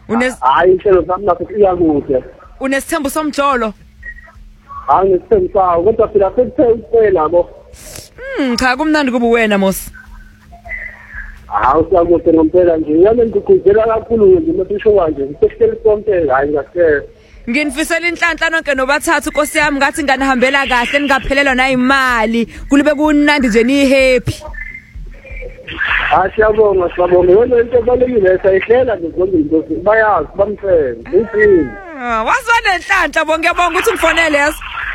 hayi inhlelo sami lapho iyakude. Unesithembu somjolo? Angisithembu sawo kodwa phela sekuphela bo. Cha kumnandi kuba wena mos. Usakude ngempela nje. Yami ngikuzela kakhulu nje mfisho kanje. Ngisehleli sonke hayi ngase. Nginifisela inhlanhla nonke nobathathu Nkosi yami ngathi nganihambela kahle ningaphelelwa na imali kulube kunandi nje ni happy. Siyabonga yona into ebalekile sayihlela nje zonke izinto bayazi bamthembe impilo. Wazwana enhlanhla bo ngiyabonga ukuthi ngifonele leso.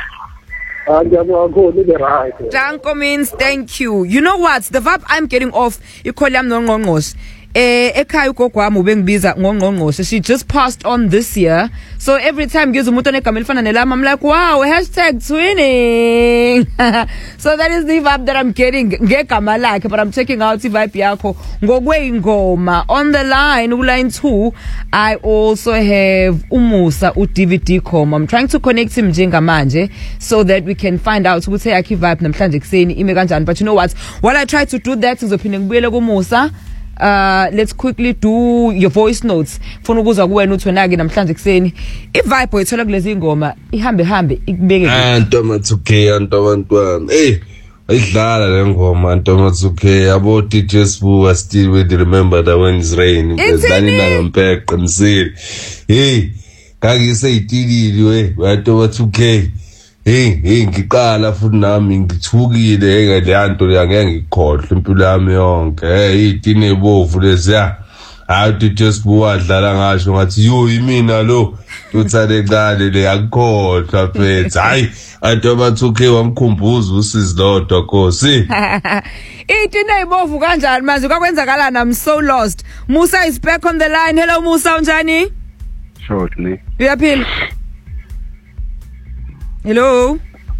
Danko means thank you. You know what? The vibe I'm getting off ikholi yami noNgqongqoshe. Ekhaya ugogo wami ubengibiza ngoNgqongqoshe. She just passed on this year. So every time ngizwe umuntu onegama elifana nelami I'm like wow, #twinning. So that is the vibe that I'm getting ngegama lakhe, but I'm checking out the vibe yakho ngokweyingoma. On the line line 2 I also have Umusa uDVD Khoma. I'm trying to connect him njengamanje so that we can find out ukuthi yakhe vibe namhlanje kuseni ime kanjani. But you know what? While I try to do that ngizophinde ngibuyele kuMusa. Let's quickly do your voice notes. Funa ukuzwa kuwena uthi wena ke namhlanje kuseni ivibe oyithola kulezi ingoma ihambe ikubeke Ntomathuke antobantwana ayidlala le ngoma Ntomathuke yabo DJ Sbu still with remember that when it's rain ngezani nangemphe qinisile ngakise itilili we Ntomathuke ngiqala futhi nami ngithukile ngaleyanto ngeke ngikhohle impilo yami yonke itini ebovu leziya hayi just buwadlala ngasho ngathi yo imina lo uthale qale le yakukhohlwa phethe hayi Ntomathuke wamkhumbuza usizi lodwa Nkosi itini ebovu kanjani manje kwakwenzakalana I'm so lost. Musa is back on the line. Hello Musa unjani? Shortly. Uyaphila? Hello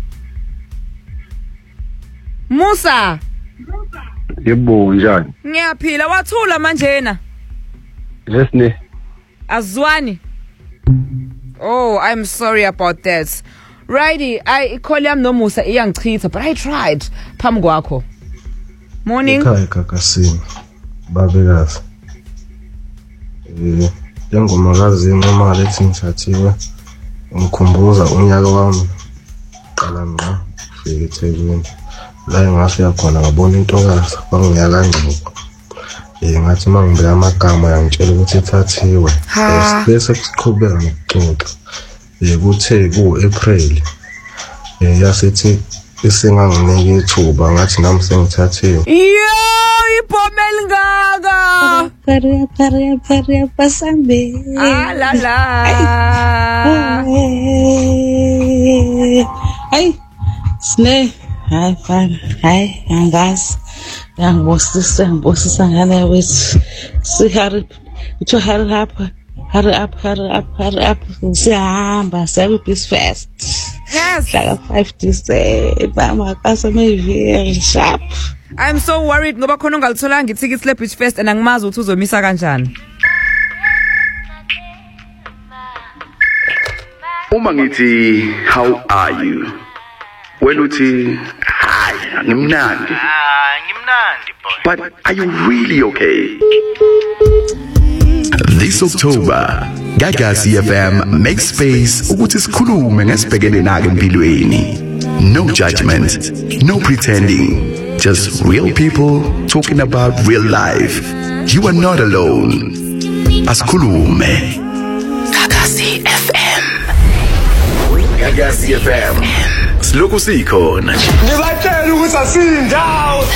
Musa. Yebo njani? Ngiyaphila wathula manjena. Yes ne. Azwani. Oh, I'm sorry about that. Righty, I call yami noMusa iyangichitha but I tried phambi kwakho. Morning. Ekhaya kakasini. Babekazi. Yangomakazi ngomali ethi ngithathiwe. Ngikhumbuza unyaka wami qala ngqa fike eThekwini la ngafika khona ngabona intokazi bangiyaka ngqoko ngathi mangibeka amagama yangitshela ukuthi ithathiwe bese kuqhubeka nokuxoxa kuthe ku-April yasethi isenganginike ithuba ngathi nami sengithathiwe ibhomeli ngaka Paria pasambe la la ay sne ay fan ay angas yang bosisa ngane with sihari to hurry up sihamba sabe peace fast yes like 50 mama kasa very sharp. I'm so worried ngoba khona ungalitholanga ithicket le beach fest and angimazi ukuthi uzomisa kanjani. Uma ngithi how are you? Wena uthi hayi ngimnandi. Ngimnandi boy. But are you really okay? This October, Gagasi FM makes space ukuthi sikhulume ngesibhekene nake empilweni. No judgment, no pretending. Just real people talking about real life. You are not alone. Asikhulume. Gagasi FM. Gagasi FM. Siloku sikhona. Ngibatshela ukuthi asindawo.